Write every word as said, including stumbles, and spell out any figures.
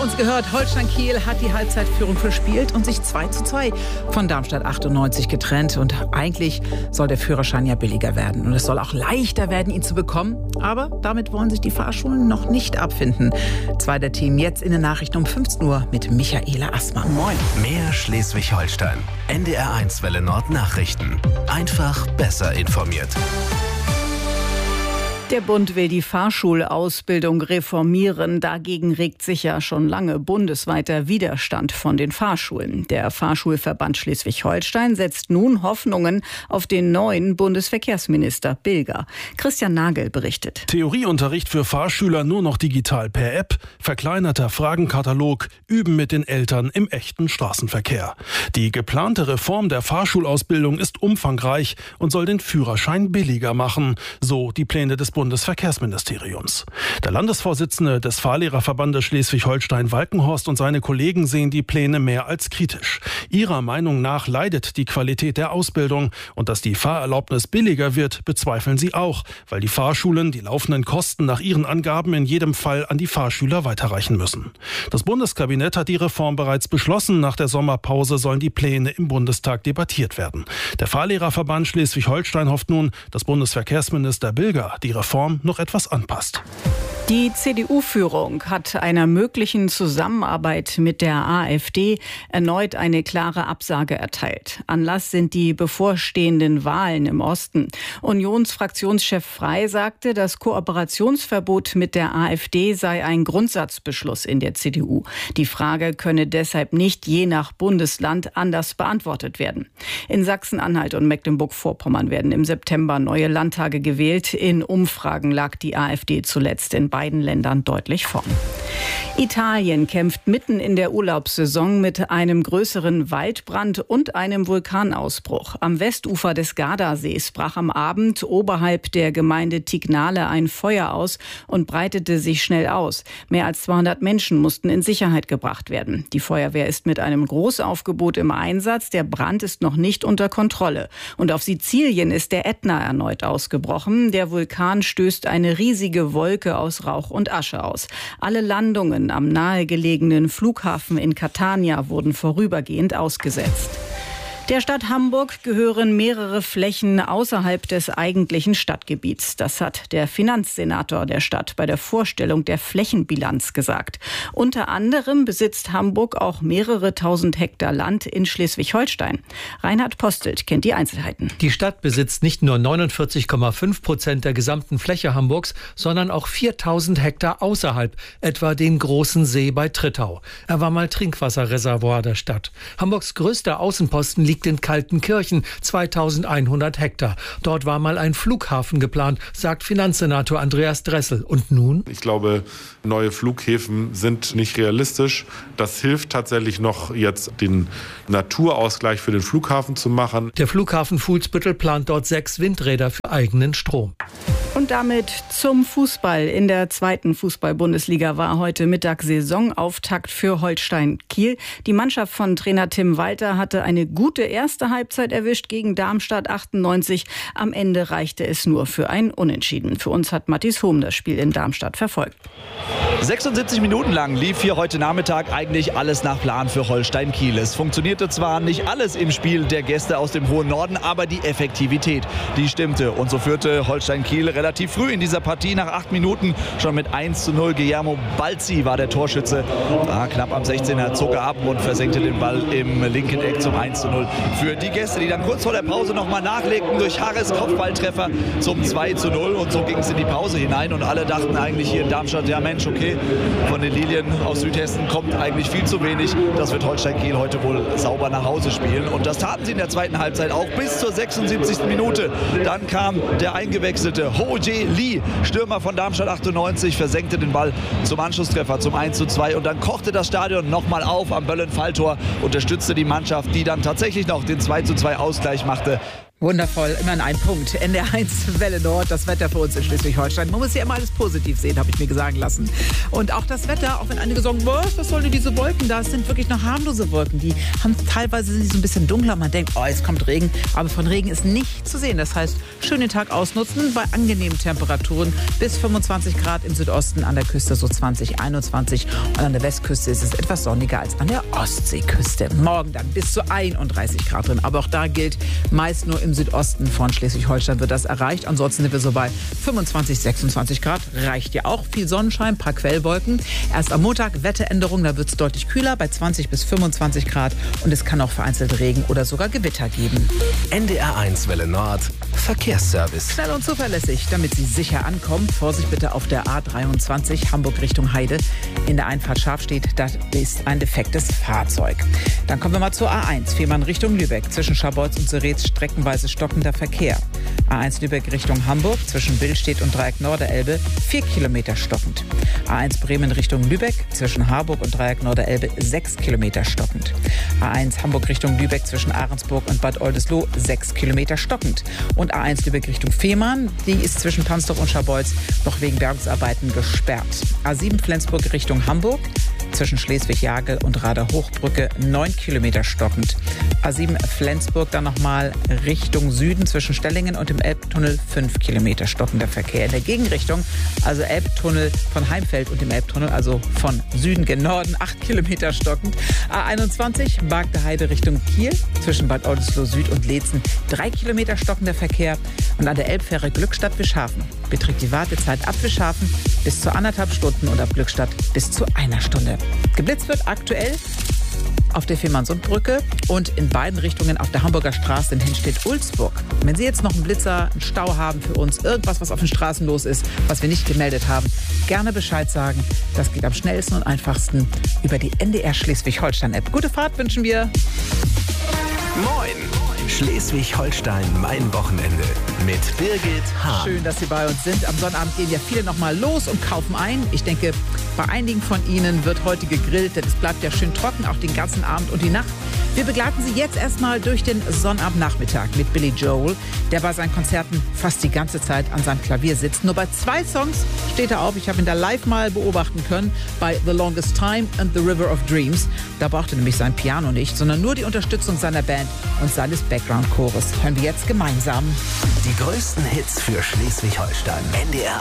uns gehört, Holstein Kiel hat die Halbzeitführung verspielt und sich zwei zu zwei von Darmstadt achtundneunzig getrennt. Und eigentlich soll der Führerschein ja billiger werden. Und es soll auch leichter werden, ihn zu bekommen. Aber damit wollen sich die Fahrschulen noch nicht abfinden. Zweiter Team jetzt in den Nachrichten um fünfzehn Uhr mit Michaela Assmann. Moin. Mehr Schleswig-Holstein. N D R eins Welle Nord Nachrichten. Einfach besser informiert. Der Bund will die Fahrschulausbildung reformieren. Dagegen regt sich ja schon lange bundesweiter Widerstand von den Fahrschulen. Der Fahrschulverband Schleswig-Holstein setzt nun Hoffnungen auf den neuen Bundesverkehrsminister Bilger. Christian Nagel berichtet. Theorieunterricht für Fahrschüler nur noch digital per App, verkleinerter Fragenkatalog, Üben mit den Eltern im echten Straßenverkehr. Die geplante Reform der Fahrschulausbildung ist umfangreich und soll den Führerschein billiger machen, so die Pläne des Bundesverkehrsministeriums. Der Landesvorsitzende des Fahrlehrerverbandes Schleswig-Holstein Walkenhorst und seine Kollegen sehen die Pläne mehr als kritisch. Ihrer Meinung nach leidet die Qualität der Ausbildung und dass die Fahrerlaubnis billiger wird, bezweifeln sie auch, weil die Fahrschulen die laufenden Kosten nach ihren Angaben in jedem Fall an die Fahrschüler weiterreichen müssen. Das Bundeskabinett hat die Reform bereits beschlossen. Nach der Sommerpause sollen die Pläne im Bundestag debattiert werden. Der Fahrlehrerverband Schleswig-Holstein hofft nun, dass Bundesverkehrsminister Bilger die Reform noch etwas anpasst. Die C D U-Führung hat einer möglichen Zusammenarbeit mit der AfD erneut eine klare Absage erteilt. Anlass sind die bevorstehenden Wahlen im Osten. Unionsfraktionschef Frey sagte, das Kooperationsverbot mit der AfD sei ein Grundsatzbeschluss in der C D U. Die Frage könne deshalb nicht je nach Bundesland anders beantwortet werden. In Sachsen-Anhalt und Mecklenburg-Vorpommern werden im September neue Landtage gewählt. In Umfragen lag die AfD zuletzt in beiden Ländern deutlich vorn. Italien kämpft mitten in der Urlaubssaison mit einem größeren Waldbrand und einem Vulkanausbruch. Am Westufer des Gardasees brach am Abend oberhalb der Gemeinde Tignale ein Feuer aus und breitete sich schnell aus. Mehr als zweihundert Menschen mussten in Sicherheit gebracht werden. Die Feuerwehr ist mit einem Großaufgebot im Einsatz. Der Brand ist noch nicht unter Kontrolle. Und auf Sizilien ist der Ätna erneut ausgebrochen. Der Vulkan stößt eine riesige Wolke aus Rauch und Asche aus. Alle Landungen am nahegelegenen Flughafen in Catania wurden vorübergehend ausgesetzt. Der Stadt Hamburg gehören mehrere Flächen außerhalb des eigentlichen Stadtgebiets. Das hat der Finanzsenator der Stadt bei der Vorstellung der Flächenbilanz gesagt. Unter anderem besitzt Hamburg auch mehrere tausend Hektar Land in Schleswig-Holstein. Reinhard Postelt kennt die Einzelheiten. Die Stadt besitzt nicht nur neunundvierzig Komma fünf Prozent der gesamten Fläche Hamburgs, sondern auch viertausend Hektar außerhalb, etwa den großen See bei Trittau. Er war mal Trinkwasserreservoir der Stadt. Hamburgs größter Außenposten liegt in Kaltenkirchen, zweitausendeinhundert Hektar. Dort war mal ein Flughafen geplant, sagt Finanzsenator Andreas Dressel. Und nun? Ich glaube, neue Flughäfen sind nicht realistisch. Das hilft tatsächlich noch, jetzt den Naturausgleich für den Flughafen zu machen. Der Flughafen Fuhlsbüttel plant dort sechs Windräder für eigenen Strom. Und damit zum Fußball. In der zweiten Fußball-Bundesliga war heute Mittag Saisonauftakt für Holstein Kiel. Die Mannschaft von Trainer Tim Walter hatte eine gute erste Halbzeit erwischt gegen Darmstadt achtundneunzig. Am Ende reichte es nur für ein Unentschieden. Für uns hat Matthias Hohm das Spiel in Darmstadt verfolgt. sechsundsiebzig Minuten lang lief hier heute Nachmittag eigentlich alles nach Plan für Holstein Kiel. Es funktionierte zwar nicht alles im Spiel der Gäste aus dem hohen Norden, aber die Effektivität, die stimmte. Und so führte Holstein Kiel relativ früh in dieser Partie nach acht Minuten schon mit eins zu null. Guillermo Balzi war der Torschütze. Ah, knapp am sechzehner zog er ab und versenkte den Ball im linken Eck zum eins zu null. Für die Gäste, die dann kurz vor der Pause nochmal nachlegten durch Harris Kopfballtreffer zum zwei zu null. Und so ging es in die Pause hinein. Und alle dachten eigentlich hier in Darmstadt, ja Mensch, okay, von den Lilien aus Südhessen kommt eigentlich viel zu wenig. Das wird Holstein Kiel heute wohl sauber nach Hause spielen. Und das taten sie in der zweiten Halbzeit auch bis zur sechsundsiebzigsten Minute. Dann kam der eingewechselte Ho Jae Lee, Stürmer von Darmstadt achtundneunzig, versenkte den Ball zum Anschlusstreffer, zum eins zu zwei. Und dann kochte das Stadion nochmal auf am Böllen-Falltor, unterstützte die Mannschaft, die dann tatsächlich noch den zwei zu zwei Ausgleich machte. Wundervoll, immer in einem Punkt. N D R eins Welle Nord, das Wetter für uns in Schleswig-Holstein. Man muss ja immer alles positiv sehen, habe ich mir sagen lassen. Und auch das Wetter, auch wenn einige sagen, was, was sollen denn diese Wolken da? Es sind wirklich noch harmlose Wolken. Die haben teilweise sind die so ein bisschen dunkler. Man denkt, oh, jetzt kommt Regen. Aber von Regen ist nicht zu sehen. Das heißt, schön den Tag ausnutzen bei angenehmen Temperaturen. Bis fünfundzwanzig Grad im Südosten, an der Küste so zwanzig, einundzwanzig. Und an der Westküste ist es etwas sonniger als an der Ostseeküste. Morgen dann bis zu einunddreißig Grad drin. Aber auch da gilt, meist nur im Südosten von Schleswig-Holstein wird das erreicht. Ansonsten sind wir so bei fünfundzwanzig, sechsundzwanzig Grad. Reicht ja auch. Viel Sonnenschein, ein paar Quellwolken. Erst am Montag Wetteränderung, da wird es deutlich kühler bei zwanzig bis fünfundzwanzig Grad. Und es kann auch vereinzelt Regen oder sogar Gewitter geben. N D R eins Welle Nord Verkehrsservice. Schnell und zuverlässig, damit Sie sicher ankommen. Vorsicht bitte auf der A dreiundzwanzig Hamburg Richtung Heide. In der Einfahrt Scharfstedt, da ist ein defektes Fahrzeug. Dann kommen wir mal zur A eins, Fehmarn Richtung Lübeck. Zwischen Scharbeutz und Seretz streckenweise stockender Verkehr. A eins Lübeck Richtung Hamburg, zwischen Billstedt und Dreieck Norderelbe, vier Kilometer stockend. A eins Bremen Richtung Lübeck, zwischen Harburg und Dreieck Norderelbe, sechs Kilometer stockend. A eins Hamburg Richtung Lübeck, zwischen Ahrensburg und Bad Oldesloe, sechs Kilometer stockend. Und A eins Lübeck Richtung Fehmarn, die ist zwischen Pansdorf und Scharbeutz noch wegen Bergungsarbeiten gesperrt. A sieben Flensburg Richtung Hamburg, zwischen Schleswig-Jagel und Rader-Hochbrücke, neun Kilometer stockend. A sieben Flensburg dann nochmal Richtung Süden, zwischen Stellingen und dem Elbtunnel, fünf Kilometer stockender Verkehr. In der Gegenrichtung, also Elbtunnel von Heimfeld und dem Elbtunnel, also von Süden gen Norden, acht Kilometer stockend. A einundzwanzig Bargter Heide Richtung Kiel, zwischen Bad Oldesloe Süd und Leetzen, drei Kilometer stockender Verkehr. Und an der Elbfähre Glückstadt-Wischhafen beträgt die Wartezeit ab Wischhafen bis zu anderthalb Stunden und ab Glückstadt bis zu einer Stunde. Geblitzt wird aktuell auf der Fehmarnsundbrücke und in beiden Richtungen auf der Hamburger Straße in Hinstedt-Ulzburg. Wenn Sie jetzt noch einen Blitzer, einen Stau haben für uns, irgendwas, was auf den Straßen los ist, was wir nicht gemeldet haben, gerne Bescheid sagen. Das geht am schnellsten und einfachsten über die N D R Schleswig-Holstein-App. Gute Fahrt wünschen wir. Moin! Schleswig-Holstein, mein Wochenende mit Birgit Hahn. Schön, dass Sie bei uns sind. Am Sonnabend gehen ja viele noch mal los und kaufen ein. Ich denke, bei einigen von Ihnen wird heute gegrillt, denn es bleibt ja schön trocken, auch den ganzen Abend und die Nacht. Wir begleiten Sie jetzt erstmal durch den Sonnabendnachmittag mit Billy Joel, der bei seinen Konzerten fast die ganze Zeit an seinem Klavier sitzt. Nur bei zwei Songs steht er auf. Ich habe ihn da live mal beobachten können, bei The Longest Time and The River of Dreams. Da braucht er nämlich sein Piano nicht, sondern nur die Unterstützung seiner Band und seines Background-Chores. Hören wir jetzt gemeinsam. Die größten Hits für Schleswig-Holstein. N D R